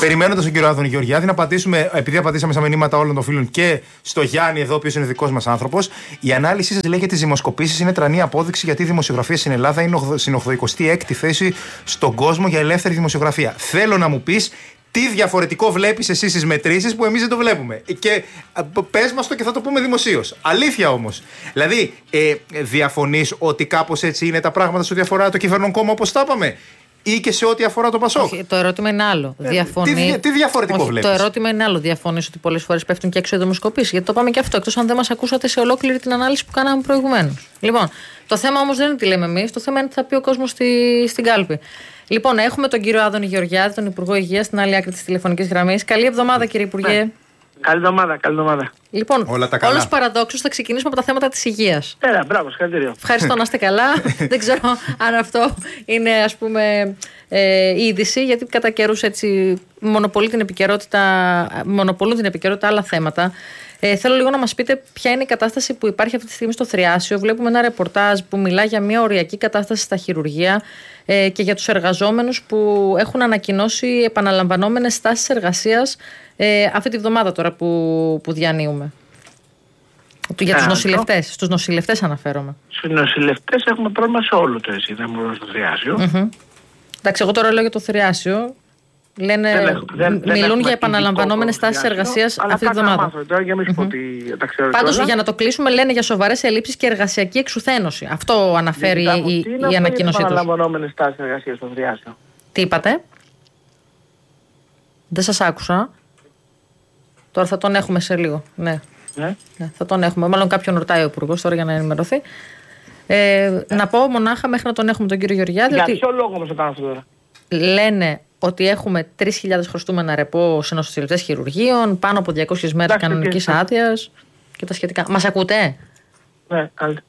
Περιμένοντας τον κύριο Άδωνη Γεωργιάδη να απαντήσουμε, επειδή απαντήσαμε στα μηνύματα όλων των φίλων και στο Γιάννη εδώ, ο οποίος είναι δικός μας άνθρωπος, η ανάλυση σας λέει για τις δημοσκοπήσεις είναι τρανή απόδειξη γιατί η δημοσιογραφία στην Ελλάδα είναι στην 86η θέση στον κόσμο για ελεύθερη δημοσιογραφία. Θέλω να μου πεις τι διαφορετικό βλέπεις εσύ στις μετρήσεις που εμείς δεν το βλέπουμε. Και πες μας το και θα το πούμε δημοσίως. Αλήθεια όμως. Δηλαδή, διαφωνείς ότι κάπως έτσι είναι τα πράγματα σε ό,τι αφορά το κυβερνόν κόμμα όπως τα είπαμε, ή και σε ό,τι αφορά το Πασόκ? Όχι, το ερώτημα είναι άλλο. Τι διαφορετικό βλέπεις? Το ερώτημα είναι άλλο. Διαφωνείς ότι πολλές φορές πέφτουν και έξω οι δημοσκοπήσεις? Γιατί το πάμε και αυτό, εκτός αν δεν μας ακούσατε σε ολόκληρη την ανάλυση που κάναμε προηγουμένως. Λοιπόν, το θέμα όμως δεν είναι τι λέμε εμείς, το θέμα είναι τι θα πει ο κόσμος στην κάλπη. Λοιπόν, έχουμε τον κύριο Άδωνη Γεωργιάδη, τον Υπουργό Υγείας, στην άλλη άκρη της τηλεφωνικής γραμμής. Καλή εβδομάδα, κύριε Υπουργέ. Ναι. Καλή εβδομάδα. Λοιπόν, όλος παραδόξως θα ξεκινήσουμε από τα θέματα της υγείας. Μπράβο, συγχαρητήρια. Ευχαριστώ, να είστε καλά. Δεν ξέρω αν αυτό είναι, ας πούμε, είδηση, γιατί κατά καιρούς έτσι μονοπολούν την επικαιρότητα άλλα θέματα. Θέλω λίγο να μας πείτε ποια είναι η κατάσταση που υπάρχει αυτή τη στιγμή στο Θριάσιο. Βλέπουμε ένα ρεπορτάζ που μιλά για μια οριακή κατάσταση στα χειρουργεία και για τους εργαζόμενους που έχουν ανακοινώσει επαναλαμβανόμενες στάσεις εργασίας αυτή τη βδομάδα τώρα που διανύουμε. Για τους νοσηλευτές. Στους νοσηλευτές αναφέρομαι. Στους νοσηλευτές έχουμε πρόβλημα σε όλο το ΕΣΥ, δεν μόνο στο Θριάσιο. Εντάξει, εγώ τώρα λέω για το Θριάσιο. Μιλούν για επαναλαμβανόμενες τάσεις εργασίας αυτή τη βδομάδα. Πάντως, για να το κλείσουμε, λένε για σοβαρές ελλείψεις και εργασιακή εξουθένωση. Αυτό αναφέρει η ανακοίνωσή τους. Επαναλαμβανόμενες τάσεις εργασίας στο Θριάσιο. Τι είπατε? Δεν σας άκουσα. Τώρα θα τον έχουμε σε λίγο. Ναι, θα τον έχουμε. Μάλλον κάποιον ρωτάει ο Υπουργός τώρα για να ενημερωθεί. Να πω μονάχα μέχρι να τον έχουμε τον κύριο Γεωργιάδη. Για ποιο λόγο όμως το κάνω αυτό τώρα? Λένε ότι έχουμε 3.000 χρωστούμενα ρεπό σε νοσηλευτές χειρουργείων, πάνω από 200 μέρες κανονικής άδειας και τα σχετικά. Μας ακούτε? Ναι, καλύτερα.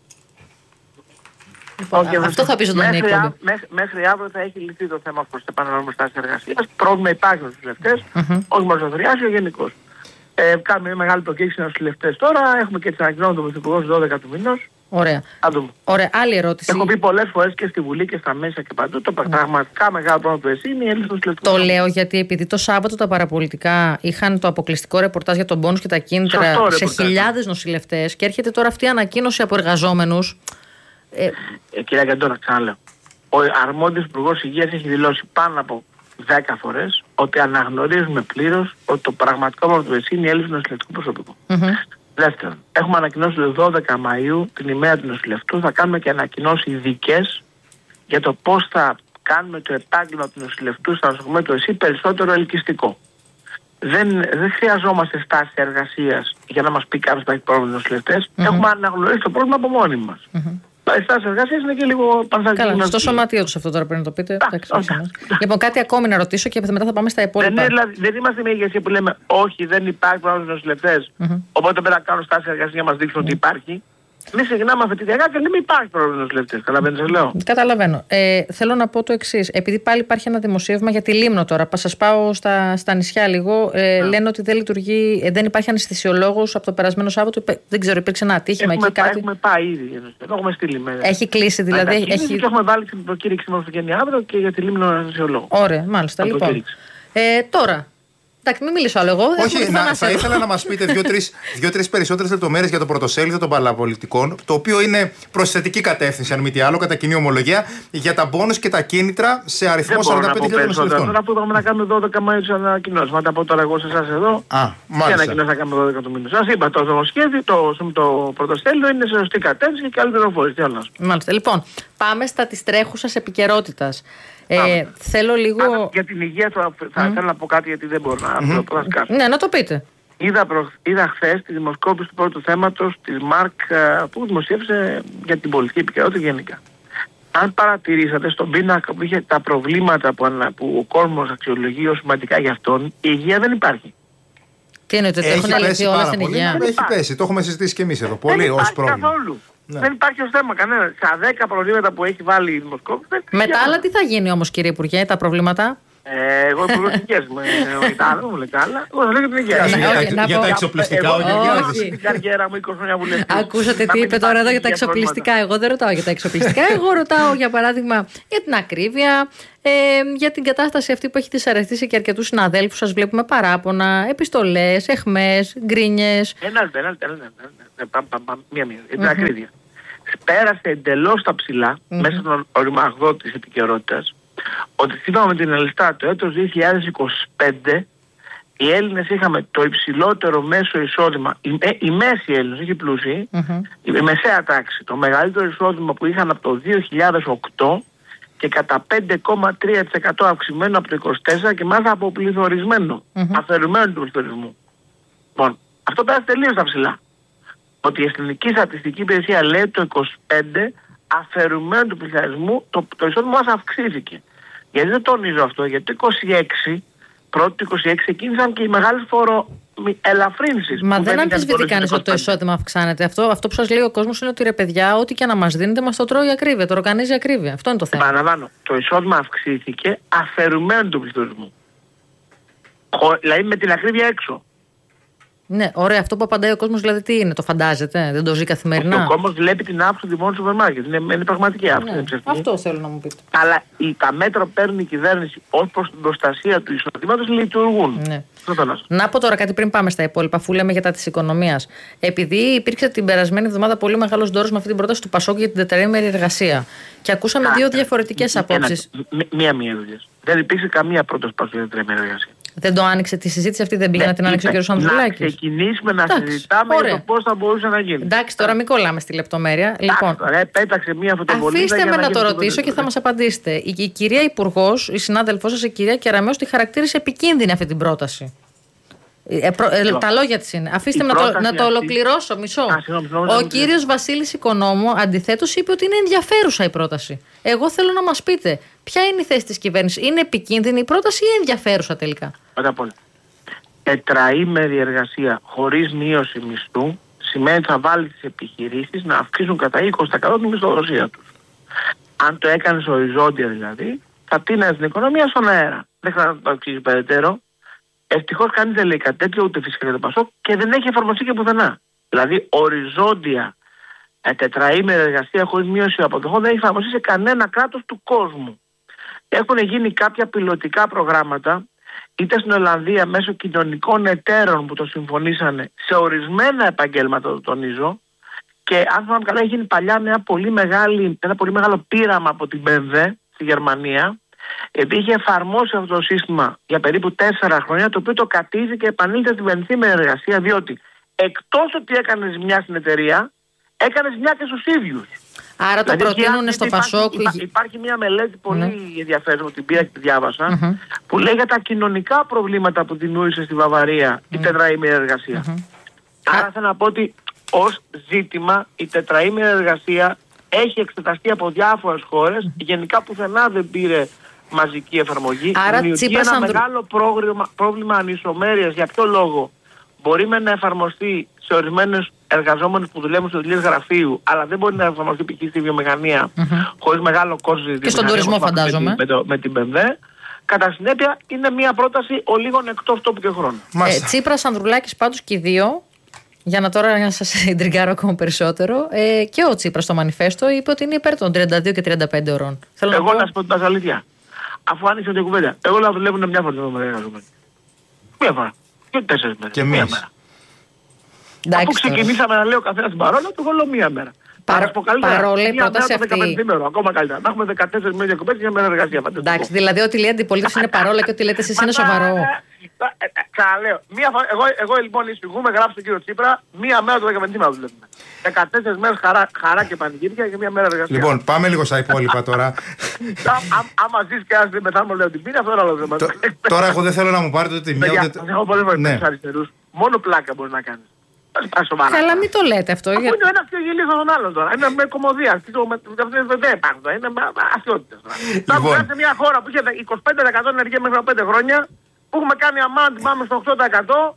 Λοιπόν, αυτό θα πει ζωντανή εκπομπή. Μέχρι αύριο θα έχει λυθεί το θέμα προς τις επαναλαμβανόμενες τάσεις εργασίας. Πρόβλημα υπάρχει στους νοσηλευτές, όχι μόνο στο Θριάσιο, γενικώς. Κάνουμε μια μεγάλη προκήρυξη στους νοσηλευτές τώρα. Έχουμε και τις ανακοινώσεις του Πρωθυπουργού 12 του μηνός. Ωραία. Άλλη ερώτηση. Έχω πει πολλές φορές και στη Βουλή και στα μέσα και παντού. Το πραγματικά μεγάλο πρόβλημα του ΕΣΥ είναι η έλλειψη των νοσηλευτών. Το λέω γιατί επειδή το Σάββατο τα παραπολιτικά είχαν το αποκλειστικό ρεπορτάζ για τον πόνους και τα κίνητρα σε χιλιάδες νοσηλευτές και έρχεται τώρα αυτή η ανακοίνωση από εργαζόμενους. Κυρία Καντώνα, ξαναλέω. Ο αρμόδιος Υπουργός Υγείας έχει δηλώσει πάνω από 10 φορές ότι αναγνωρίζουμε πλήρως ότι το πραγματικό πρόβλημα του ΕΣΥ είναι η έλλειψη νοσηλευτικού προσωπικού. Δεύτερον, έχουμε ανακοινώσει το 12 Μαΐου, την ημέρα του νοσηλευτού, θα κάνουμε και ανακοινώσεις ειδικές για το πώς θα κάνουμε το επάγγελμα του νοσηλευτού στα νοσοκομεία του ΕΣΥ περισσότερο ελκυστικό. Δεν χρειαζόμαστε στάση εργασίας για να μας πει κάποιος που έχει πρόβλημα νοσηλευτές. Έχουμε αναγνωρίσει το πρόβλημα από μόνοι μας. Οι στάσεις εργασίας είναι και λίγο πανθαλτικές. Καλά, στο σωματείο τους αυτό τώρα πρέπει να το πείτε. Λοιπόν, κάτι ακόμη να ρωτήσω και μετά θα πάμε στα υπόλοιπα. Δεν είμαστε μια ηγεσία που λέμε όχι, δεν υπάρχει πρόβλημα στους νοσηλευτές. Οπότε πρέπει να κάνουν στάσεις εργασίας για να μας δείξουν ότι υπάρχει. Εμείς ξεκινάμε αφεντηριακά και λέμε υπάρχει πρόβλημα στους νοσηλευτές. Καταλαβαίνετε, σας λέω. Καταλαβαίνω. Θέλω να πω το εξής. Επειδή πάλι υπάρχει ένα δημοσίευμα για τη Λίμνο τώρα, σας πάω στα νησιά λίγο. Λένε ότι δεν υπάρχει αναισθησιολόγος από το περασμένο Σάββατο. Δεν ξέρω, υπήρξε ένα ατύχημα εκεί κάτι. Έχουμε πάει ήδη. Έχουμε στείλει. Έχει κλείσει δηλαδή. Και έχουμε βάλει την προκήρυξη μας στο Γενή αύριο και για τη Λίμνο αναισθησιολόγο. Ωραία, μάλιστα. Λοιπόν. Τώρα. Εντάξει, μην μιλήσω άλλο εγώ. Όχι, θα ήθελα να μας πείτε δύο-τρεις περισσότερες λεπτομέρειες για το πρωτοσέλιδο των παραπολιτικών, το οποίο είναι προς θετική κατεύθυνση, αν μη τι άλλο, κατά κοινή ομολογία, για τα μπόνους και τα κίνητρα σε αριθμό 45.000 νοσηλευτών. Τώρα που είπαμε να κάνουμε 12 Μαΐου τις ανακοινώσεις, θα τα πω τώρα εγώ σε εσάς εδώ. Και ανακοινώσεις θα κάνουμε 12 του μήνου. Σας είπα, το νομοσχέδιο, το πρωτοσέλιδο είναι σε σωστή κατεύθυνση και καλή πληροφόρηση. Μάλιστα. Λοιπόν, πάμε στα της τρέχουσας επικαιρότητας. Θέλω λίγο. Για την υγεία θα ήθελα να πω κάτι γιατί δεν μπορώ να το σκάσω. Ναι, να το πείτε. Είδα χθες τη δημοσκόπηση του πρώτου θέματος της ΜΑΡΚ που δημοσίευσε για την πολιτική επικαιρότητα γενικά. Αν παρατηρήσατε στον πίνακα που είχε τα προβλήματα που ο κόσμος αξιολογεί ως σημαντικά για αυτόν, η υγεία δεν υπάρχει. Τι εννοείται, ότι έχουν ελεγχθεί όλα στην υγεία? Έχει πέσει, το έχουμε συζητήσει και εμείς εδώ. Πολύ ως πρόβλημα. Καθόλου. Ναι. Δεν υπάρχει ως θέμα κανένα. Στα 10 προβλήματα που έχει βάλει η δημοσκόπηση. Με τα άλλα τι θα γίνει όμως, κύριε Υπουργέ, τα προβλήματα? Εγώ υπουργός υγείας μου. Ο μου λέει καλά. Εγώ θα λέω για την υγεία. Για τα εξοπλιστικά, ο Γεωργιάδης. Την καριέρα μου 20 χρόνια βουλευτής. Ακούσατε τι είπε τώρα εδώ για τα εξοπλιστικά? Εγώ δεν ρωτάω για τα εξοπλιστικά. Εγώ ρωτάω για παράδειγμα για την ακρίβεια, για την κατάσταση αυτή που έχει δυσαρεστήσει και αρκετούς συναδέλφους. Σας βλέπουμε παράπονα, επιστολές, αιχμές, γκρίνιες. Μία. Είναι ακρίβεια. Πέρασε εντελώς τα ψηλά μέσα στον οριμαγδό της επικαιρότητας ότι σύμφωνα με την Ελστάτ το έτος 2025 οι Έλληνες είχαμε το υψηλότερο μέσο εισόδημα, οι μέσοι Έλληνες, όχι οι πλούσιοι, η μεσαία τάξη, το μεγαλύτερο εισόδημα που είχαν από το 2008 και κατά 5,3% αυξημένο από το 24 και μάλιστα από πληθωρισμένο, αφαιρουμένο του πληθωρισμού. Λοιπόν, αυτό πέρασε τελείως τα ψηλά. Ότι η Εθνική Στατιστική Υπηρεσία λέει το 25 αφαιρουμένο του πληθωρισμού το εισόδημα μας αυξήθηκε. Γιατί δεν τονίζω αυτό, γιατί το 26 πρώτη του 26 ξεκίνησαν και οι μεγάλες φοροελαφρύνσεις. Μα δεν αμφισβητεί κανείς ότι το εισόδημα αυξάνεται. Αυτό που σας λέει ο κόσμος είναι ότι ρε παιδιά, ό,τι και να μας δίνετε, μας το τρώει η ακρίβεια, το οργανίζει η ακρίβεια. Αυτό είναι το θέμα. Παραλαμβάνω, το εισόδημα αυξήθηκε αφαιρουμένο του πληθωρισμού. Δηλαδή με την ακρίβεια έξω. Ναι, ωραία. Αυτό που απαντάει ο κόσμος δηλαδή τι είναι, το φαντάζεται, δεν το ζει καθημερινά. Ο κόσμος βλέπει την αύξηση του δημόσιου σούπερ μάρκετ. Είναι πραγματική αύξηση. Ναι, αυτό θέλω να μου πείτε. Αλλά τα μέτρα που παίρνει η κυβέρνηση ως προς την προστασία του εισοδήματος λειτουργούν. Ναι. Να πω τώρα κάτι πριν πάμε στα υπόλοιπα, αφού λέμε για τα της οικονομίας. Επειδή υπήρξε την περασμένη εβδομάδα πολύ μεγάλος ντόρος με αυτή την πρόταση του Πασόκ για την τετραήμερη εργασία. Και ακούσαμε δύο διαφορετικές απόψεις. Μία δουλειά. Δεν υπήρξε καμία πρόταση Πασόκ για την τετραήμερη εργασία. Δεν το άνοιξε τη συζήτηση αυτή, δεν πήγε να την άνοιξε ο κ. Ανδρουλάκης. Να ξεκινήσουμε να συζητάμε για το πώς θα μπορούσε να γίνει. Εντάξει, τώρα μην κολλάμε στη λεπτομέρεια. Λοιπόν, πέταξε μία φωτοβολίδα. Αφήστε με να το ρωτήσω και θα μας απαντήσετε. Η κυρία Υπουργός, η συνάδελφός σας, η κυρία Κεραμέως, τη χαρακτήρισε επικίνδυνη αυτή την πρόταση. Τα λόγια της είναι. Αφήστε με να το ολοκληρώσω. Μισό. Ο κύριος Βασίλης Οικονόμου αντιθέτως είπε ότι είναι ενδιαφέρουσα η πρόταση. Εγώ θέλω να μας πείτε ποια είναι η θέση της κυβέρνησης. Είναι επικίνδυνη η πρόταση ή ενδιαφέρουσα τελικά? Πρώτα απ' όλα, τετραήμερη εργασία χωρίς μείωση μισθού σημαίνει ότι θα βάλει τις επιχειρήσεις να αυξήσουν κατά 20% τη μισθοδοσία τους. Αν το έκανες οριζόντια δηλαδή, θα τίνας την οικονομία στον αέρα. Δεν χρειάζεται να το αξίζει περαιτέρω. Ευτυχώς κανείς δεν λέει κάτι τέτοιο, ούτε φυσικά για το Πασόκ, και δεν έχει εφαρμοστεί και πουθενά. Δηλαδή, οριζόντια τετραήμερη εργασία χωρίς μείωση αποδοχών δεν έχει εφαρμοστεί σε κανένα κράτος του κόσμου. Έχουν γίνει κάποια πιλωτικά προγράμματα, είτε στην Ολλανδία μέσω κοινωνικών εταίρων που το συμφωνήσανε σε ορισμένα επαγγέλματα, το τονίζω, και αν θυμάμαι καλά, έχει γίνει παλιά ένα πολύ μεγάλο πείραμα από την BMW στη Γερμανία. Επειδή είχε εφαρμόσει αυτό το σύστημα για περίπου 4 χρόνια, το οποίο το κατήχε και επανήλθε στην πενθήμερη εργασία, διότι εκτός ότι έκανε ζημιά στην εταιρεία, έκανε ζημιά και στους ίδιους. Άρα το προτείνουν στο Πασόκ. Υπάρχει μια μελέτη πολύ ενδιαφέρουσα, που την πήρα και τη διάβασα, που λέει για τα κοινωνικά προβλήματα που δημιούργησε στη Βαβαρία η τετραήμερη εργασία. Άρα θέλω να πω ότι ως ζήτημα η τετραήμερη εργασία έχει εξεταστεί από διάφορες χώρες, γενικά πουθενά δεν πήρε μαζική εφαρμογή. Άρα δημιουργεί ένα μεγάλο πρόβλημα ανισομέρειας. Για ποιο λόγο? Μπορεί να εφαρμοστεί σε ορισμένους εργαζόμενους που δουλεύουν στο δουλειές γραφείου, αλλά δεν μπορεί να εφαρμοστεί π.χ. στη βιομηχανία χωρίς μεγάλο κόστος. Και στον τουρισμό φαντάζομαι. Με την BMW. Κατά συνέπεια είναι μια πρόταση ολίγων εκτός τόπου και χρόνου. Τσίπρας, Ανδρουλάκης πάντως και οι δύο. Για να τώρα να σας ιντριγκάρω ακόμα περισσότερο, και ο Τσίπρας στο μανιφέστο είπε ότι είναι υπέρ των 32 και 35 ωρών. Εγώ να σου πω την αλήθεια. Αφού άνοιξε την κουβέντα, εγώ να δουλεύουν μια φορά το εργαζόμενο. Μία φορά. Και 4 μέρες. Και εμείς. Αφού ξεκινήσαμε να λέω καθένα την παρόλα, το εγώ λέω μία μέρα. Παρόλα η πρόταση αυτή. Ακόμα καλύτερα. Να έχουμε 14 μέρες διακοπές και μια μέρα εργασία. Εντάξει, δηλαδή ό,τι λέει αντιπολίτευση είναι παρόλα και ό,τι λέτε εσείς είναι σοβαρό. Ξαναλέω. Εγώ λοιπόν εισηγούμε, γράψω τον κύριο Τσίπρα, μία μέρα το 15 να δουλεύουμε. 14 μέρες χαρά και πανηγύρια και μία μέρα εργασία. Λοιπόν, πάμε λίγο στα υπόλοιπα τώρα. Άμα ζεις και ένας δεν πεθάνουμε, λέω την πίνη, αυτό είναι άλλο θέμα. Τώρα εγώ δεν θέλω να μου πάρετε τη μία. Εγώ πολλές φορές αριστερούς. Μόνο πλάκα μπορεί να κάνεις. Καλά, μην το λέτε αυτό. Είναι ένα πιο γελίο από τον άλλον τώρα. Είναι με κομμωδία. Δεν υπάρχουν. Είναι αστιότητες. Θα βγάλει σε μια χώρα που είχε 25% ενεργεία μέχρι 5 χρόνια, που έχουμε κάνει αμάν, πάμε στο 8%, που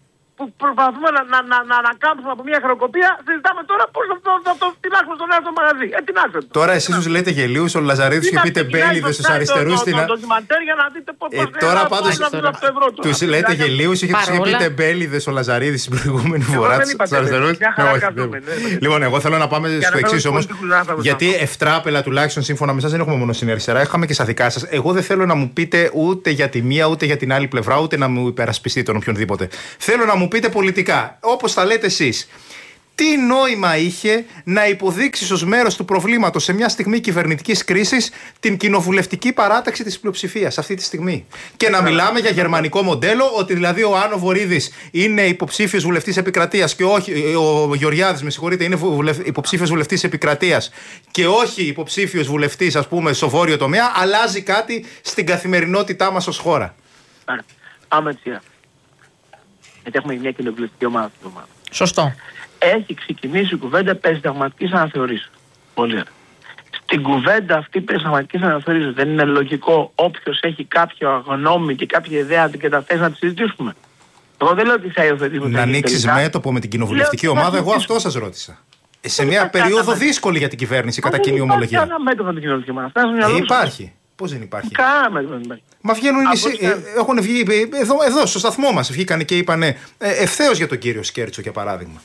που προσπαθούμε να ανακάμψουμε από μια χρεοκοπία, συζητάμε τώρα πώς θα το τεινάξουμε στον ένα στο μαγαζί. Τεινάξτε το. Τώρα εσείς τους λέτε γελίους, ο Λαζαρίδης και πείτε μπέλιδες στους αριστερούς. Τώρα πάντως τους λέτε γελίους και τους πείτε μπέλιδες ο Λαζαρίδης την προηγούμενη φορά. Λοιπόν, εγώ θέλω να πάμε στο εξής όμως. Γιατί ευτράπελα τουλάχιστον σύμφωνα με εσάς δεν έχουμε μόνο στην αριστερά, είχαμε και στα δικά σας. Εγώ δεν θέλω να μου πείτε ούτε για τη μία ούτε για την άλλη πλευρά, ούτε να μου υπερασπιστεί τον οποιονδήποτε. Θέλω να μου πείτε πολιτικά, όπως τα λέτε εσείς. Τι νόημα είχε να υποδείξεις ως μέρος του προβλήματος σε μια στιγμή κυβερνητικής κρίσης την κοινοβουλευτική παράταξη της πλειοψηφίας αυτή τη στιγμή? Και να μιλάμε για γερμανικό μοντέλο, ότι δηλαδή ο Άνω Βορίδης είναι υποψήφιος βουλευτής επικρατείας και όχι. Ο Γεωργιάδης, με συγχωρείτε, είναι υποψήφιος βουλευτής επικρατείας και όχι υποψήφιος βουλευτής, ας πούμε, στο βόρειο τομέα. Αλλάζει κάτι στην καθημερινότητά μας ως χώρα. Πάμε έτσι. Γιατί έχουμε μια κοινοβουλευτική ομάδα. Σωστό. Έχει ξεκινήσει η κουβέντα περί συνταγματικής αναθεωρήσεως. Πολύ ωραία. Στην κουβέντα αυτή περί συνταγματικής αναθεωρήσεως δεν είναι λογικό όποιος έχει κάποια γνώμη και κάποια ιδέα να την καταθέσει να τη συζητήσουμε? Εγώ δεν λέω ότι θα υιοθετήσουμε. Να ανοίξεις μέτωπο με την κοινοβουλευτική ομάδα, εγώ αυτό σας ρώτησα. Σε μια περίοδο δύσκολη για την κυβέρνηση, κατά κοινή ομολογία. Δεν υπάρχει μέτωπο με την κοινοβουλευτική ομάδα. Υπάρχει. Πώς δεν υπάρχει? Κανένα μέτωπο δεν υπάρχει. Μα βγαίνουν έχουν βγει εδώ στο σταθμό μας. Βγήκαν και είπανε ευθέως για τον κύριο Σκέρτσο, για παράδειγμα.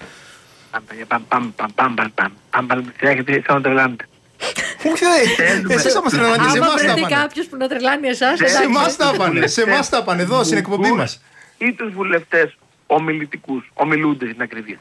Έχετε να τρελάνετε. Εσείς θα μας τρελάνετε. Άμα βρεθεί κάποιος που να τρελάνει εσάς, σε εμάς τα πάνε εδώ στην εκπομπή μας. Ή τους βουλευτές ομιλητικούς, ομιλούντες στην ακριβία,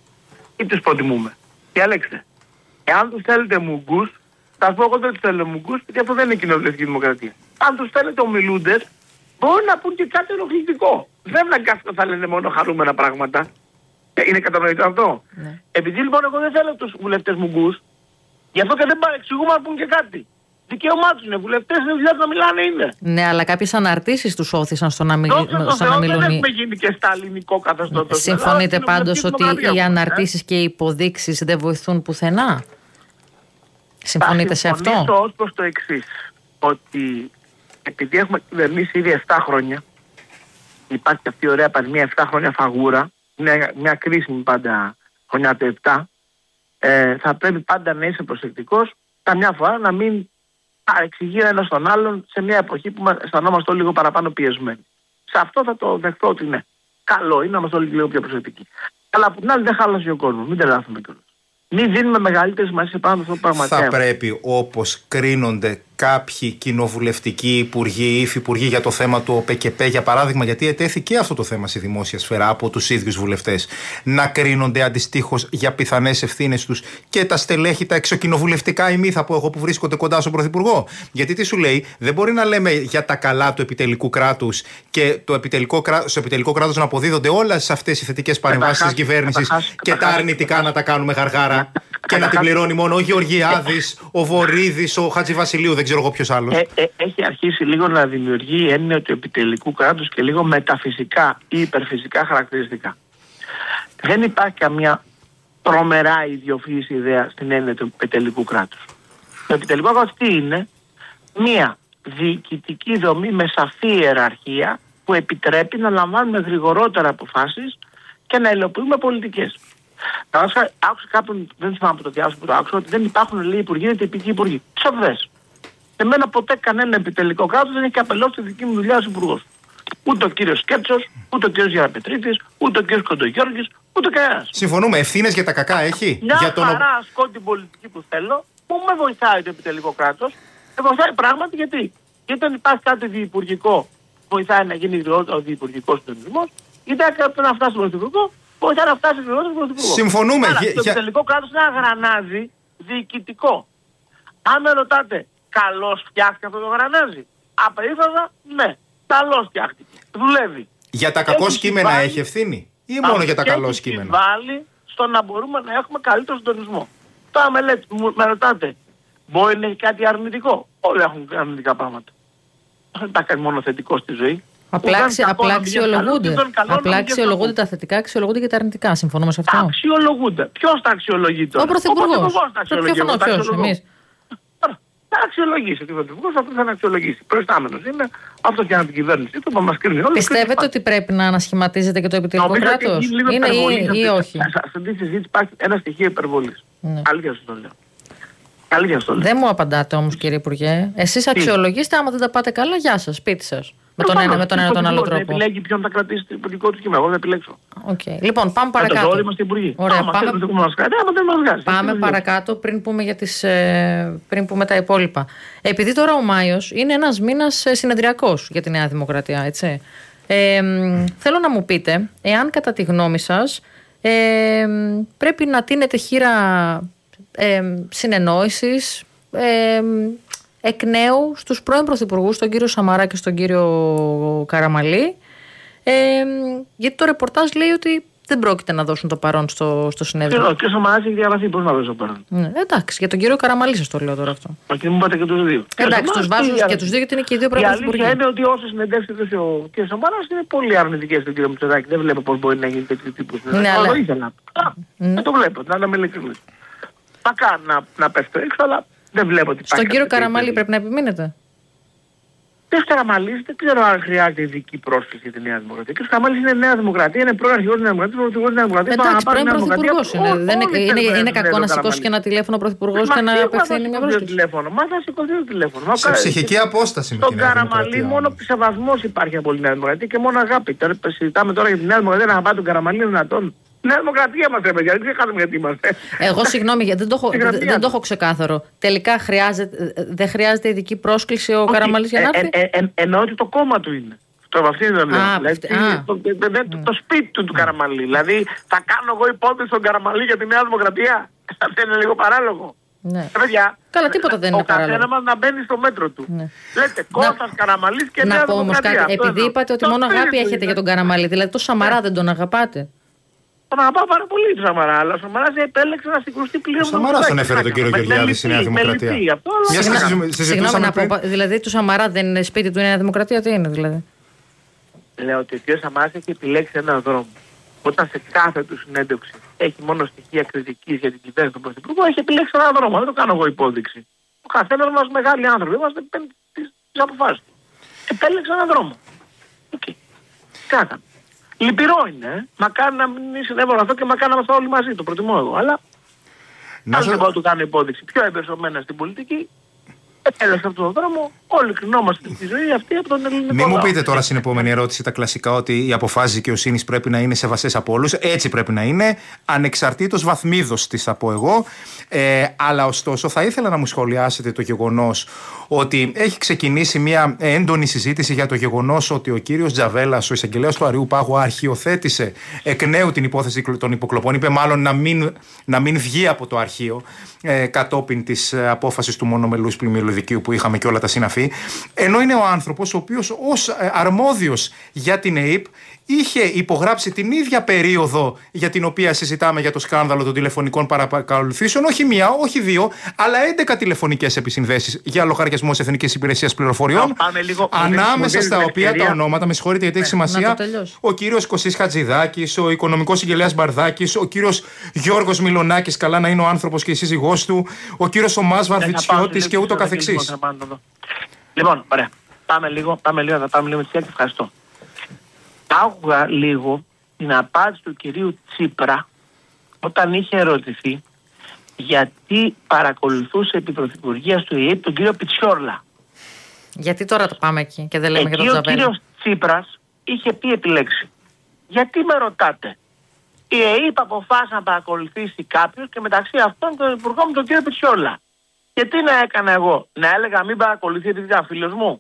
ή τους προτιμούμε? Διαλέξτε. Εάν τους θέλετε μουγκούς, θα πω εγώ δεν τους θέλω μουγκούς, γιατί αυτό δεν είναι κοινοβουλευτική δημοκρατία. Αν τους θέλετε ομιλούντες, μπορεί να πούν και κάτι ενοχλητικό. Δεν θα λένε μόνο χαρούμενα πράγματα. Είναι κατανοητό αυτό? Ναι. Επειδή λοιπόν εγώ δεν θέλω τους βουλευτές μουγκούς, γι' αυτό και δεν παρεξηγούμε να πούν και κάτι. Δικαίωμά τους είναι. Βουλευτές είναι δουλειά να μιλάνε είναι. Ναι, αλλά κάποιες αναρτήσεις τους όθησαν στο να μιλούν. Δεν έχουμε γίνει και στα ελληνικό καθεστώτος. Συμφωνείτε πάντως ότι οι αναρτήσεις και οι υποδείξεις δεν βοηθούν πουθενά? Συμφωνείτε σε αυτό? Συμφωνήσω ως προς το εξής. Ότι επειδή έχουμε κυβερνήσει ήδη 7 χρόνια, υπάρχει αυτή η ωραία πανδημία 7 χρόνια φαγούρα, μια κρίσιμη πάντα χρονιά του 7, θα πρέπει πάντα να είσαι προσεκτικός, καμιά φορά να μην παρεξηγεί ένα τον άλλον σε μια εποχή που αισθανόμαστε όλοι λίγο παραπάνω πιεσμένοι. Σε αυτό θα το δεχτώ ότι ναι. Καλό είναι να είμαστε όλοι λίγο πιο προσεκτικοί. Αλλά από την άλλη δεν χάλασε ο κόσμος, μην τρελάθουμε κιόλας. Μην δίνουμε μεγαλύτερη σημασία πάνω αυτό που πραγματικά. Θα πρέπει, όπως κρίνονται κάποιοι κοινοβουλευτικοί υπουργοί ή υφυπουργοί για το θέμα του ΟΠΕΚΕΠΕ, για παράδειγμα, γιατί ετέθηκε αυτό το θέμα στη δημόσια σφαίρα από τους ίδιους βουλευτές, να κρίνονται αντιστοίχως για πιθανές ευθύνες τους και τα στελέχη, τα εξοκοινοβουλευτικά ή μη, θα πω εγώ, που βρίσκονται κοντά στον Πρωθυπουργό? Γιατί τι σου λέει, δεν μπορεί να λέμε για τα καλά του επιτελικού κράτους και στο επιτελικό κράτος να αποδίδονται όλες αυτές οι θετικές παρεμβάσεις της κυβέρνησης και τα αρνητικά να τα κάνουμε γαργάρα και να την πληρώνει μόνο ο Γεωργιάδης, ο Βορίδης, ο Χατζηβασιλείου, δεν ξέρω εγώ ποιος άλλος. Έχει αρχίσει λίγο να δημιουργεί έννοια του επιτελικού κράτους και λίγο μεταφυσικά ή υπερφυσικά χαρακτηριστικά. Δεν υπάρχει καμία τρομερά ιδιοφυής ιδέα στην έννοια του επιτελικού κράτους. Το επιτελικό κράτος τι είναι? Μία διοικητική δομή με σαφή ιεραρχία που επιτρέπει να λαμβάνουμε γρηγορότερα αποφάσεις και να υλοποιούμε πολιτικές. Άκουσα κάποιον, δεν θυμάμαι από το διάβασμα που το άκουσα, ότι δεν υπάρχουν λίγοι υπουργοί, είναι τυπικοί υπουργοί. Ψευδές. Εμένα ποτέ κανένα επιτελικό κράτος δεν έχει απελώσει τη δική μου δουλειά ως υπουργός. Ούτε ο κύριος Σκέρτσος, ούτε ο κύριος Γεραπετρίτης, ούτε ο κύριος Κοντογιώργης, ούτε κανένας. Συμφωνούμε. Ευθύνες για τα κακά έχει? Μια χαρά ασκώ την πολιτική που θέλω, που με βοηθάει το επιτελικό κράτος. Με βοηθάει πράγματι γιατί όταν υπάρχει κάτι διυπουργικό, βοηθάει να γίνει ο διυπουργικός συντονισμός, είτε να φτάσει στον Πρωθυπουργό, βοηθάει να φτάσει στον Πρωθυπουργό. Συμφωνούμε. Το επιτελικό κράτος είναι ένα γρανάζι διοικητικό. Αν με ρωτάτε, καλώς φτιάχτηκε αυτό το γρανάζι? Απερίφραστα, ναι. Καλώς φτιάχτηκε. Δουλεύει. Για τα κακό κείμενα έχει ευθύνη ή μόνο για τα καλό κείμενα? Έχει συμβάλει στο να μπορούμε να έχουμε καλύτερο συντονισμό. Τώρα με ρωτάτε, μπορεί να έχει κάτι αρνητικό? Όλοι έχουν αρνητικά πράγματα. Δεν τα κάνει μόνο θετικό στη ζωή. Απλά αξιολογούνται τα θετικά, αξιολογούνται και τα αρνητικά. Συμφωνούμε σε αυτό? Αξιολογούνται. Ποιος τα αξιολογεί τώρα? Ο Πρωθυπουργός. Ποιος, εμείς? Θα αξιολογήσει ο Πρωθυπουργός, αυτό θα αξιολογήσει. Προϊστάμενος είναι, αυτό και αν την κυβέρνηση του, θα μας κρίνει όλοι. Πιστεύετε ότι πρέπει να ανασχηματίζεται και το επιτελικό κράτος, είναι ή όχι? Σε αυτή τη συζήτηση υπάρχει ένα στοιχείο υπερβολής. Αλήθεια σας το λέω. Δεν μου απαντάτε όμως, κύριε Υπουργέ. Εσείς αξιολογήστε, άμα δεν τα πάτε καλά, γεια σας, σπίτι σας. Με τον ένα τον άλλο τρόπο. Επιλέγει ποιον θα κρατήσει το υπουργικό του κείμενο. Εγώ δεν επιλέξω. Okay. Λοιπόν, πάμε παρακάτω. Το είμαστε υπουργοί. Ωραία, πάμε παρακάτω πριν πούμε τα υπόλοιπα. Επειδή τώρα ο Μάιος είναι ένας μήνας συνεδριακός για τη Νέα Δημοκρατία, έτσι. Θέλω να μου πείτε, εάν κατά τη γνώμη σας πρέπει να τίνετε χείρα συνεννόησης εκ νέου στους πρώην πρωθυπουργούς, τον κύριο Σαμαρά και στον κύριο Καραμαλή, γιατί το ρεπορτάζ λέει ότι δεν πρόκειται να δώσουν το παρόν στο συνέδριο. Ο κ. Σαμαράς έχει διαβαθεί, πώς να δώσει το παρόν. Εντάξει, για τον κύριο Καραμαλή σας το λέω τώρα αυτό. Και μου είπατε και τους δύο. Εντάξει, τους βάζω και τους δύο, γιατί είναι και οι δύο πρώην πρωθυπουργοί. Η αλήθεια είναι ότι όσες συνεντεύξεις έδωσε ο κ. Σαμαράς είναι πολύ αρνητικές στον κ. Μητσοτάκη. Δεν βλέπω πώς μπορεί να γίνει τέτοιου τύπου. Το ήθελα. Δεν το βλέπω, να είμαι ειλικρινής. Μακάρι να πέφτω έξω, αλλά δεν βλέπω ότι υπάρχει. Στον κύριο Καραμαλή πρέπει να επιμείνετε. Ο Καραμαλής δεν ξέρω αν χρειάζεται ειδική πρόσκληση για τη Νέα Δημοκρατία. Ο Καραμαλής είναι Νέα Δημοκρατία, είναι πρώην αρχηγός της Νέα Δημοκρατίας, πρωθυπουργός της Νέα Δημοκρατίας. Εντάξει, πρώην πρωθυπουργός είναι. Είναι κακό να σηκώσει και ένα τηλέφωνο πρωθυπουργός και να απευθύνει μια πρόσκληση. Μα θα σηκωθεί το τηλέφωνο. Σε ψυχική απόσταση με την Νέα Δημοκρατία. Στον Καραμαλή μόνο σεβασμός υπάρχει από τη Νέα Δημοκρατία και μόνο αγάπη. Συζητάμε τώρα για τη Νέα Δημοκρατία, να πάει τον Καραμαλή δυνατόν. Νέα Δημοκρατία μας παιδιά, δεν ξέρουμε γιατί είμαστε. Εγώ συγγνώμη, γιατί δεν το έχω ξεκάθαρο. Τελικά δεν χρειάζεται ειδική πρόσκληση ο Καραμαλής για να έρθει. Εννοώ ότι το κόμμα του είναι. Αυτό είναι το λέω. Το σπίτι του Καραμαλή. Δηλαδή θα κάνω εγώ υπόθεση στον Καραμαλή για τη Νέα Δημοκρατία. Αυτό είναι λίγο παράλογο. Ναι. Παιδιά, καλά, τίποτα δεν είναι παράλογο. Ο καθένα μας να μπαίνει στο μέτρο του. Ναι. Λέτε Κώστας Καραμαλής και Νέα Δημοκρατία. Να πω όμως κάτι, επειδή είπατε ότι μόνο αγάπη έχετε για τον Καραμαλή, δηλαδή το Σαμαρά δεν τον αγαπάτε. Τον αγαπάω πάρα πολύ τον Σαμαρά, αλλά ο Σαμαράς επέλεξε να συγκρουστεί πλήρως. Ο Σαμαράς τον έφερε τον κύριο Γεωργιάδη στη Νέα Δημοκρατία. Συγγνώμη να πω, δηλαδή του Σαμαρά δεν είναι σπίτι του η Νέα Δημοκρατία, τι είναι δηλαδή? Λέω ότι ο κ. Σαμαράς έχει επιλέξει έναν δρόμο. Όταν σε κάθε του συνέντευξη έχει μόνο στοιχεία κριτικής για την κυβέρνηση του Πρωθυπουργού, έχει επιλέξει έναν δρόμο. Δεν το κάνω εγώ υπόδειξη. Ο καθένας μας μεγάλοι άνθρωποι είμαστε τις αποφάσεις. Επέλεξε έναν δρόμο. Κάτα. Λυπηρό είναι. Μακάρι να μην συνέβαινε αυτό και μακάρι να είμαστε όλοι μαζί. Το προτιμώ εγώ. Αλλά αν δεν μπορώ να του κάνω υπόδειξη πιο εμπεριστατωμένα στην πολιτική, επέλεξε αυτόν τον δρόμο. Όλοι κρινόμαστε τη ζωή αυτή από τον ελληνικό λαό. Μην μου πείτε τώρα στην επόμενη ερώτηση τα κλασικά ότι οι αποφάσεις δικαιοσύνης πρέπει να είναι σεβαστές από όλους. Έτσι πρέπει να είναι. Ανεξαρτήτως βαθμίδος της θα πω εγώ. Αλλά ωστόσο θα ήθελα να μου σχολιάσετε το γεγονός ότι έχει ξεκινήσει μια έντονη συζήτηση για το γεγονός ότι ο κύριος Τζαβέλας, ο εισαγγελέας του Αριού Πάγου, αρχιοθέτησε εκ νέου την υπόθεση των υποκλοπών. Είπε μάλλον να μην βγει από το αρχείο κατόπιν της απόφασης του μονομελούς πλημμυροδικείου που είχαμε και όλα τα συναφή. Ενώ είναι ο άνθρωπος ο οποίος ως αρμόδιος για την ΕΕΠ είχε υπογράψει την ίδια περίοδο για την οποία συζητάμε για το σκάνδαλο των τηλεφωνικών παρακολουθήσεων, όχι μία, όχι δύο, αλλά 11 τηλεφωνικές επισυνδέσεις για λογαριασμό της Εθνικής Υπηρεσίας Πληροφοριών. Ανάμεσα στα οποία τα ονόματα, με συγχωρείτε γιατί έχει σημασία, ο κύριος Κωσής Χατζηδάκης, ο οικονομικός συγγελέας Μπαρδάκης, ο κύριος Γιώργος Μιλονάκης, καλά να είναι ο άνθρωπος και η σύζυγός του, ο κύριος Ομάς Βαρβιτσιώτης και ούτω καθεξής. Λοιπόν, ωραία. Πάμε λίγο με τη σιάκη. Ευχαριστώ. Άκουγα λίγο την απάντηση του κυρίου Τσίπρα όταν είχε ερωτηθεί γιατί παρακολουθούσε επί πρωθυπουργίας του ΕΕΠ τον κύριο Πιτσιόρλα. Γιατί τώρα το πάμε εκεί και δεν λέμε για τον Τζαβέλα? Ο κύριος Τσίπρας είχε πει επιλέξει. Γιατί με ρωτάτε? Η ΕΕΠ αποφάσισε να παρακολουθήσει κάποιους και μεταξύ αυτών τον υπουργό μου τον κύριο Πιτσιόρλα. Και τι να έκανα εγώ? Να έλεγα μην παρακολουθεί επειδή ήταν φίλος μου?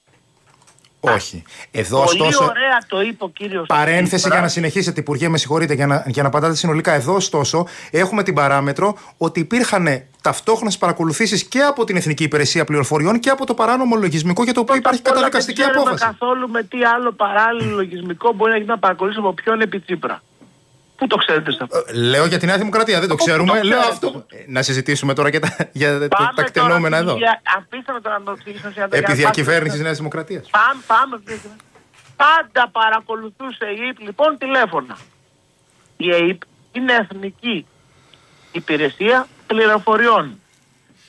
Όχι. Εδώ, πολύ ωστόσο, ωραία το είπε ο κύριος. Παρένθεση για να συνεχίσετε, Υπουργέ, με συγχωρείτε, για να απαντάτε συνολικά. Εδώ, ωστόσο, έχουμε την παράμετρο ότι υπήρχαν ταυτόχρονες παρακολουθήσεις και από την Εθνική Υπηρεσία Πληροφοριών και από το παράνομο λογισμικό για το οποίο υπάρχει καταδικαστική απόφαση. Δεν ξέρουμε καθόλου με τι άλλο παράλληλο λογισμικό μπορεί να γίνει να παρακολουθήσει από ποιον επί Τσίπρα. Πού το ξέρετε σε αυτό? Λέω για τη Νέα Δημοκρατία, δεν το ξέρουμε. Λέω αυτό. Να συζητήσουμε τώρα για τα κτενόμενα εδώ. Αφήστε τώρα να το εξηγήσω. Επί διακυβέρνησης της Νέας Δημοκρατίας. Πάμε. Πάντα παρακολουθούσε η ΕΕΠ λοιπόν τηλέφωνα. Η ΕΕΠ είναι Εθνική Υπηρεσία Πληροφοριών.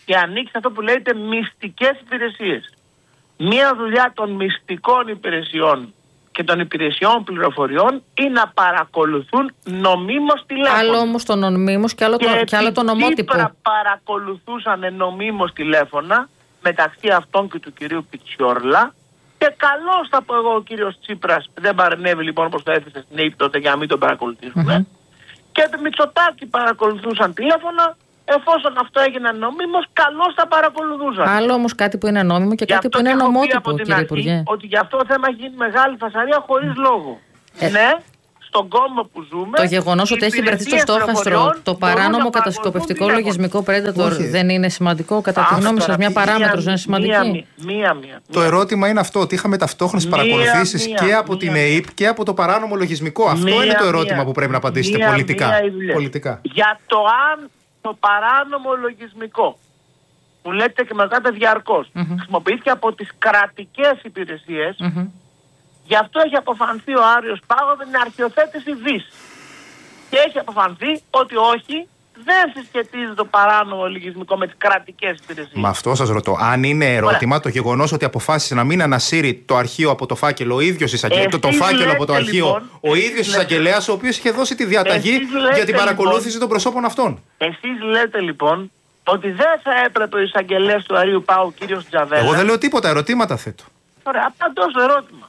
και ανήκει σε αυτό που λέγεται μυστικές υπηρεσίες. Μία δουλειά των μυστικών υπηρεσιών και των υπηρεσιών πληροφοριών είναι να παρακολουθούν νομίμως τηλέφωνα. Άλλο όμως το νομίμως και άλλο το νομότυπο. Και παρακολουθούσαν νομίμως τηλέφωνα μεταξύ αυτών και του κυρίου Πιτσιόρλα. Και καλώς θα πω εγώ, ο κύριος Τσίπρας δεν παρενέβη λοιπόν όπως το έθεσε στην ΑΕΠ τότε για να μην τον παρακολουθήσουμε. Και το Μητσοτάκη παρακολουθούσαν τηλέφωνα. Εφόσον αυτό έγινε νομίμως, καλώς θα παρακολουθούσαν. Άλλο όμως κάτι που είναι νόμιμο και κάτι που είναι νομότυπο, κύριε Υπουργέ. Ότι γι' αυτό το θέμα έχει γίνει μεγάλη φασαρία χωρίς λόγο. Ναι, στον κόμμα που ζούμε. Το γεγονός ότι έχει βρεθεί στο στόχαστρο το παράνομο κατασκοπευτικό λογισμικό Predator δεν είναι σημαντικό, κατά τη γνώμη σας? Μια παράμετρος είναι σημαντική? Μία. Το ερώτημα είναι αυτό, ότι είχαμε ταυτόχρονες παρακολουθήσεις και από την ΑΕΠ και από το παράνομο λογισμικό. Αυτό είναι το ερώτημα που πρέπει να απαντήσετε πολιτικά. Για το αν το παράνομο λογισμικό που λέτε και μετά διαρκώς χρησιμοποιήθηκε από τις κρατικές υπηρεσίες, γι' αυτό έχει αποφανθεί ο Άριος Πάγος με την αρχιοθέτηση ΒΙΣ. Και έχει αποφανθεί ότι όχι, δεν συσχετίζει το παράνομο λογισμικό με τις κρατικές υπηρεσίες. Με αυτό σας ρωτώ. Αν είναι ερώτημα το γεγονός ότι αποφάσισε να μην ανασύρει το αρχείο από το φάκελο, ο ίδιος το φάκελο από το αρχείο, λοιπόν, ο ίδιος εισαγγελέας, ο οποίος είχε δώσει τη διαταγή για την παρακολούθηση λοιπόν των προσώπων αυτών. Εσείς λέτε λοιπόν ότι δεν θα έπρεπε ο εισαγγελέας του Αρείου Πάγου, ο κύριος Τζαβέλα. Εγώ δεν λέω τίποτα, ερωτήματα θέτω. Ωραία, απαντώ στο ερώτημα.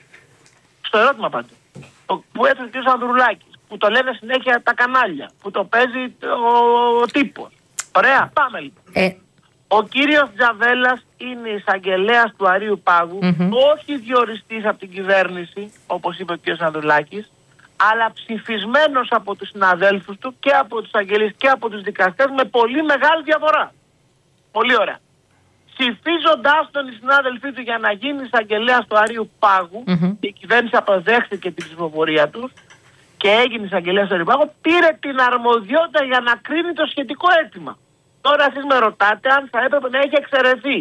Στο ερώτημα απαντώ. Που έθεσε ο κύριος Ανδρουλάκης, που το λένε συνέχεια τα κανάλια, που το παίζει ο τύπος. Ωραία, πάμε λοιπόν. Ο κύριος Τζαβέλας είναι εισαγγελέας του Αρείου Πάγου, όχι διοριστής από την κυβέρνηση, όπως είπε ο κύριος Ανδρουλάκης, αλλά ψηφισμένος από τους συναδέλφους του και από τους αγγελείς και από τους δικαστές με πολύ μεγάλη διαφορά. Πολύ ωραία. Ψηφίζοντάς τον οι συνάδελφοί του για να γίνει εισαγγελέας του Αρείου Πάγου, η κυβέρνηση αποδέχθηκε την ψηφοφορία τους και έγινε εισαγγελέας του Αρείου Πάγου, πήρε την αρμοδιότητα για να κρίνει το σχετικό αίτημα. Τώρα εσείς με ρωτάτε αν θα έπρεπε να έχει εξαιρεθεί.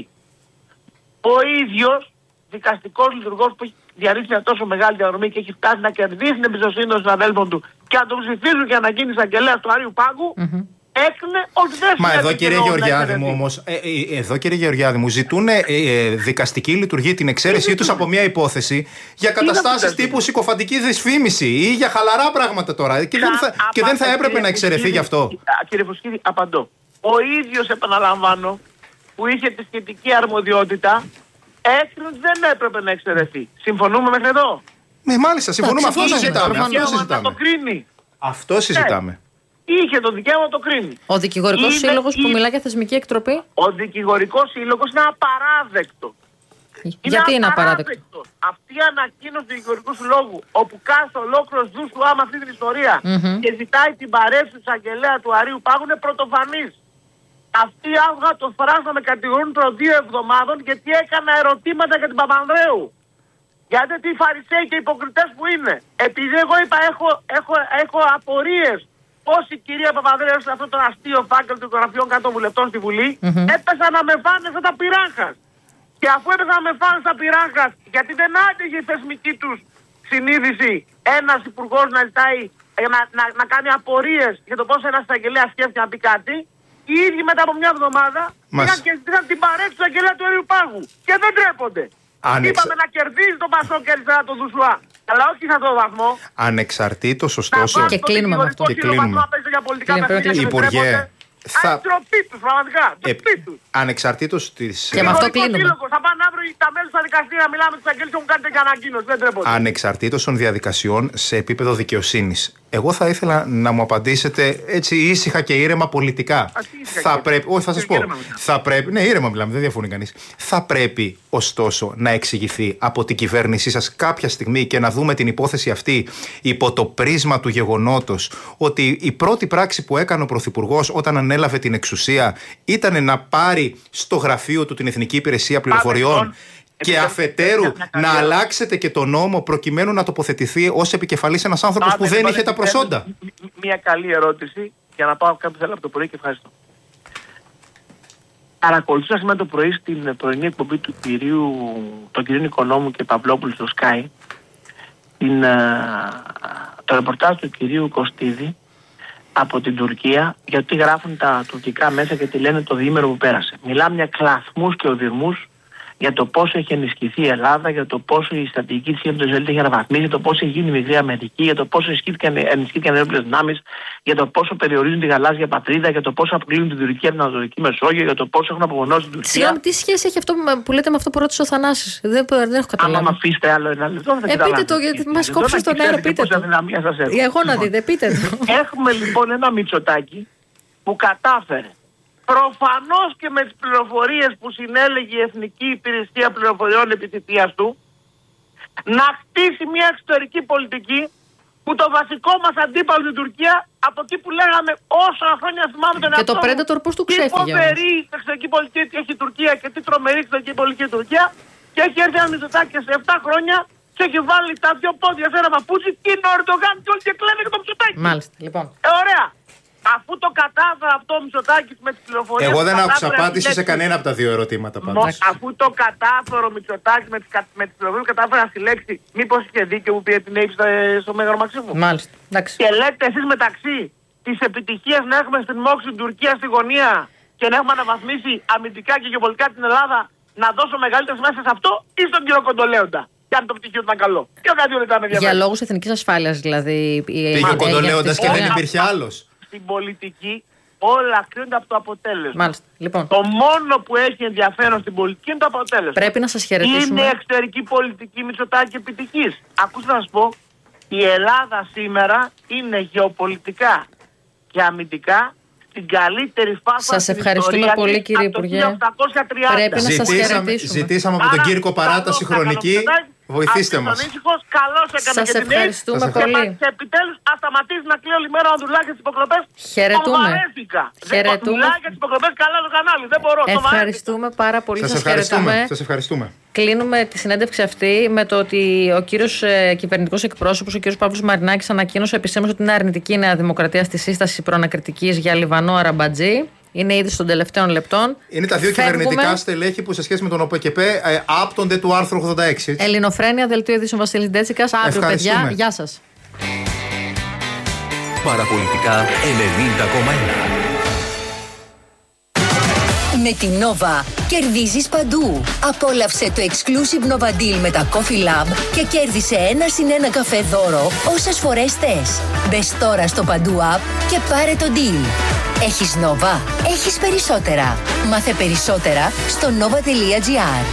Ο ίδιος δικαστικός λειτουργός που έχει διαρρήσει μια τόσο μεγάλη διαδρομή και έχει φτάσει να κερδίσει την εμπιστοσύνη των συναδέλφων του και να τον ψηφίζουν για να γίνει εισαγγελέας του Αρείου Πάγου, έκρινε ότι δεν Μα εδώ κύριε Γεωργιάδη μου όμως, εδώ κύριε Γεωργιάδη μου, ζητούν δικαστική λειτουργία την εξαίρεσή τους από μια υπόθεση για καταστάσεις τύπου συκοφαντική δυσφήμιση ή για χαλαρά πράγματα τώρα και δεν θα έπρεπε να εξαιρεθεί γι' αυτό. Κύριε Φουσκίδη, απαντώ. Ο ίδιος, επαναλαμβάνω, που είχε τη σχετική αρμοδιότητα, έκρινε ότι δεν έπρεπε να εξαιρεθεί. Συμφωνούμε μέχρι εδώ? Ναι, μάλιστα, συμφωνούμε. Αυτό συζητάμε. Αυτό συζητάμε. Είχε το δικαίωμα να το κρίνει. Ο δικηγορικός σύλλογος που μιλά για θεσμική εκτροπή. Ο δικηγορικός σύλλογος είναι απαράδεκτο. Γιατί είναι απαράδεκτο? Αυτή η ανακοίνωση του δικηγορικού συλλόγου, όπου κάθε ολόκληρος δούς του άμα αυτή την ιστορία και ζητάει την παρέμβαση του εισαγγελέα του Αρείου Πάγου, είναι πρωτοφανής. Αυτοί άκουγα το φράσμα με κατηγορούν προ 2 εβδομάδων γιατί έκανα ερωτήματα για την Παπανδρέου. Γιατί τι φαρισαίοι και υποκριτές που είναι. Επειδή εγώ είπα έχω απορίες πώς η κυρία Παπανδρέου σε αυτό το αστείο φάκελο των γραφείων κάτω των βουλευτών στη Βουλή, έπεσαν να με φάνε σαν τα πυράχας. Και αφού έπεσαν να με φάνε σαν πυράχας, γιατί δεν άντεγε η θεσμική τους συνείδηση ένας υπουργός να ζητάει να κάνει απορίες για το πώς ένας εισαγγελέας σκέφτηκε να πει κάτι, οι ίδιοι μετά από μια εβδομάδα πήγαν και ζητήσαν την παρέτηση του εισαγγελέα του Αρείου Πάγου. Και δεν τρέπονται. Είπαμε να κερδίζει τον Πασό και αριστερά τον Δουσουά. Αλλά όχι σε αυτόν τον βαθμό. Ανεξαρτήτως, ωστόσο. Και κλείνουμε με αυτό. Υπουργέ. Ντροπή τους, πραγματικά. Ανεξαρτήτως της. Και με αυτό κλείνουμε. Θα πάνε αύριο τα μέλη στα δικαστήρια να μιλάμε τους αγγέλους και μου κάνετε και ανακοίνωση. Δεν τρέπονται. Ανεξαρτήτως των διαδικασιών σε επίπεδο δικαιοσύνης. Εγώ θα ήθελα να μου απαντήσετε έτσι ήσυχα και ήρεμα πολιτικά. Θα πρέπει. Όχι, θα σας πω. Θα πρέπει. Ναι, ήρεμα μιλάμε, δεν διαφωνεί κανείς. Θα πρέπει, ωστόσο, να εξηγηθεί από την κυβέρνησή σας κάποια στιγμή και να δούμε την υπόθεση αυτή υπό το πρίσμα του γεγονότος ότι η πρώτη πράξη που έκανε ο Πρωθυπουργός όταν ανέλαβε την εξουσία ήταν να πάρει στο γραφείο του την Εθνική Υπηρεσία Πληροφοριών και αφετέρου να αλλάξετε και τον νόμο προκειμένου να τοποθετηθεί ως επικεφαλής ένας άνθρωπος που δεν είχε τα προσόντα. Μια καλή ερώτηση για να πάω κάποιο άλλο από το πρωί και ευχαριστώ. Παρακολουθούσα σήμερα το πρωί στην πρωινή εκπομπή του τον κυρίου Οικονόμου και Παυλόπουλου στο Sky το ρεπορτάζ του κυρίου Κωστίδη από την Τουρκία γιατί γράφουν τα τουρκικά μέσα και τη λένε το διήμερο που πέρασε. Μιλάμε για κλαθμούς και οδυρμούς για το πόσο έχει ενισχυθεί η Ελλάδα, για το πόσο η στρατηγική της σχέση με το Ισραήλ έχει αναβαθμίσει, για το πόσο έχει γίνει η μικρή Αμερική, για το πόσο ενισχύθηκαν οι ένοπλες δυνάμεις, για το πόσο περιορίζουν τη γαλάζια πατρίδα, για το πόσο αποκλείουν την Τουρκία από την Ανατολική Μεσόγειο, για το πόσο έχουν απομονώσει την Τουρκία. Συγγνώμη, τι σχέση έχει αυτό που λέτε με αυτό που ρώτησε ο Θανάσης? Δεν έχω καταλάβει. Αν με αφήσετε άλλο ένα λεπτό, θα πείτε το, γιατί μας κόψε στον αέρα, πείτε το. Εγώ να δείτε, πείτε το. Έχουμε λοιπόν ένα Μητσοτάκη που κατάφερε. Προφανώς και με τις πληροφορίες που συνέλεγε η Εθνική Υπηρεσία Πληροφοριών επί θητείας του, να χτίσει μια εξωτερική πολιτική που το βασικό μας αντίπαλο στην Τουρκία, από εκεί που λέγαμε όσα χρόνια θυμάμαι τον εαυτό μου. Και το Predator πώς του ξέφυγε? Τι φοβερή εξωτερική πολιτική έχει η Τουρκία και τι τρομερή εξωτερική πολιτική η Τουρκία. Και έχει έρθει ένα Μητσοτάκη σε 7 χρόνια και έχει βάλει τα 2 πόδια σε ένα παπούτσι και είναι ο Ερντογάν και όλοι και κλαίνε και το Μητσοτάκη. Μάλιστα, λοιπόν. Ωραία. Αφού το κατάφερε αυτό ο Μητσοτάκης με τις πληροφορίες. Εγώ δεν άκουσα απάντηση σε κανένα από τα 2 ερωτήματα πάντως. Αφού το κατάφερε ο Μητσοτάκης με τις πληροφορίες κατάφερε να συλλέξει, μήπως είχε δίκιο που πήγε την Αίγυπτο στο Μέγαρο Μαξίμου? Μάλιστα. Εντάξει. Και λέτε εσείς μεταξύ της επιτυχίας να έχουμε στην μόξη την Τουρκία στη γωνία και να έχουμε αναβαθμίσει αμυντικά και γεωπολιτικά την Ελλάδα, να δώσω μεγαλύτερες μέσα σε αυτό ή στον κύριο Κοντολέοντα? Και αν το πτυχίο ήταν καλό. Και ο κάτι ήταν ενδιαφέρον. Για λόγους εθνικής ασφάλειας δηλαδή. Πήγε ο Κοντολέοντας και δεν υπήρχε άλλος. Στην πολιτική όλα κρίνονται από το αποτέλεσμα. Μάλιστα. Λοιπόν. Το μόνο που έχει ενδιαφέρον στην πολιτική είναι το αποτέλεσμα. Πρέπει να σας χαιρετήσουμε. Είναι εξωτερική πολιτική Μητσοτάκη επιτυχής. Ακούστε να σας πω, η Ελλάδα σήμερα είναι γεωπολιτικά και αμυντικά στην καλύτερη φάση. Σας ευχαριστούμε πολύ κύριε Υπουργέ. Πρέπει να σας χαιρετήσουμε. Ζητήσαμε από τον Κύρκο παράταση χρονική. Βοηθήστε μας. Σας ευχαριστούμε πολύ. Και επιτέλους ας σταματήσει να κλαίω όλη μέρα ο Ανδρουλάκης στις υποκλοπές. Χαιρετούμε. Χαιρετούμε. Και τις υποκλοπές καλά το κανάλι. Δεν μπορώ. Ευχαριστούμε πάρα πολύ. Σας ευχαριστούμε. Κλείνουμε τη συνέντευξη αυτή με το ότι ο κύριος κυβερνητικός εκπρόσωπος, ο κύριος Παύλος Μαρινάκης, ανακοίνωσε επισήμως ότι είναι αρνητική η Νέα Δημοκρατία στη σύσταση προανακριτικής για Λιβανό Αραμπατζή. Είναι ήδη των τελευταίων λεπτών. Είναι τα 2 κυβερνητικά στελέχη που σε σχέση με τον ΟΠΕΚΕΠΕ άπτονται του άρθρου 86. Ελληνοφρένεια, δελτίο ειδήσεων Βασίλης Ντέτσικας. Αύριο, παιδιά. Γεια σας. Παραπολιτικά 90,1. Με την Nova κερδίζεις παντού. Απόλαυσε το exclusive Nova Deal με τα Coffee Lab και κέρδισε 1+1 καφέ δώρο όσες φορές θες. Μπες τώρα στο Παντού App και πάρε το deal. Έχεις Nova, έχεις περισσότερα. Μάθε περισσότερα στο nova.gr.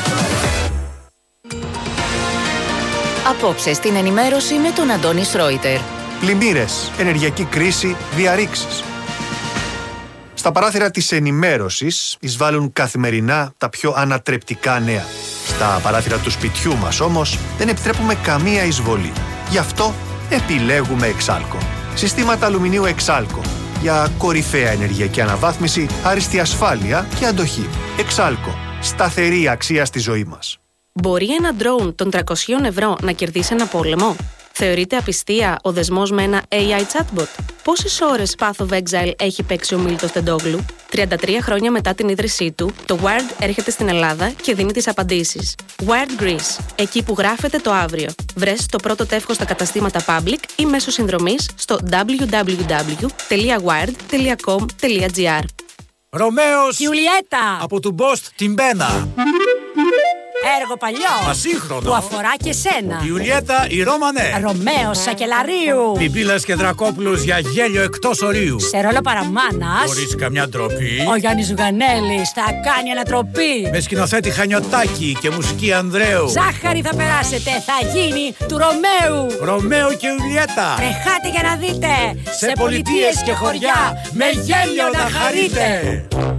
Απόψε στην ενημέρωση με τον Αντώνη Σρόιτερ. Πλημμύρες, ενεργειακή κρίση, διαρρήξεις. Στα παράθυρα της ενημέρωσης εισβάλλουν καθημερινά τα πιο ανατρεπτικά νέα. Στα παράθυρα του σπιτιού μας όμως δεν επιτρέπουμε καμία εισβολή. Γι' αυτό επιλέγουμε Εξάλκο. Συστήματα αλουμινίου Εξάλκο. Για κορυφαία ενεργειακή αναβάθμιση, άριστη ασφάλεια και αντοχή. Εξάλκο. Σταθερή αξία στη ζωή μας. Μπορεί ένα ντρόουν των 300 ευρώ να κερδίσει ένα πόλεμο? Θεωρείται απιστία ο δεσμός με ένα AI chatbot? Πόσες ώρες Path of Exile έχει παίξει ο Μίλτος Τεντόγλου? 33 χρόνια μετά την ίδρυσή του, το Wired έρχεται στην Ελλάδα και δίνει τις απαντήσεις. Wired Greece, εκεί που γράφεται το αύριο. Βρες το πρώτο τεύχος στα καταστήματα Public ή μέσω συνδρομής στο www.wired.com.gr. Ρωμαίος Γιουλιέτα από του Μπόστ την Μπένα. Έργο παλιό Ασύγχρονο που αφορά και σένα. Ιουλιέτα η Ρώμανε. Ρωμαίος Σακελαρίου. Πιμπίλας και Δρακόπουλος για γέλιο εκτός ορίου. Σε ρόλο παραμάνας Χωρίς καμιά ντροπή. ο Γιάννης Ζουγανέλης θα κάνει ανατροπή. Με σκηνοθέτη Χανιωτάκη και μουσική Ανδρέου. Ζάχαρη θα περάσετε, θα γίνει του Ρωμαίου. Ρωμαίο και Ιουλιέτα. Τρεχάτε για να δείτε. Σε πολιτείες και χωριά με γέλιο να χαρείτε.